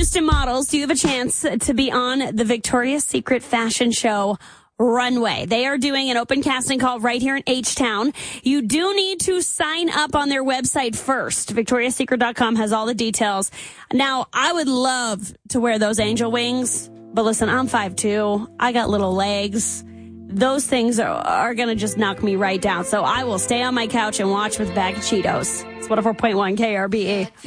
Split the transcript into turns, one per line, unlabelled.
Houston models, you have a chance to be on the Victoria's Secret fashion show runway. They are doing an open casting call right here in H-Town. You do need to sign up on their website first. VictoriaSecret.com has all the details. Now, I would love to wear those angel wings, but listen, I'm 5'2". I got little legs. Those things are going to just knock me right down. So I will stay on my couch and watch with a bag of Cheetos. It's 104.1 KRBE.